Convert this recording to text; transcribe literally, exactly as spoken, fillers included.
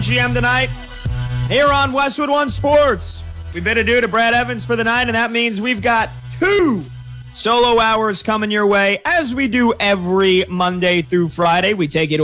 G M tonight here on Westwood One Sports. We bid adieu to Brad Evans for the night, and that means we've got two solo hours coming your way, as we do every Monday through Friday. We take it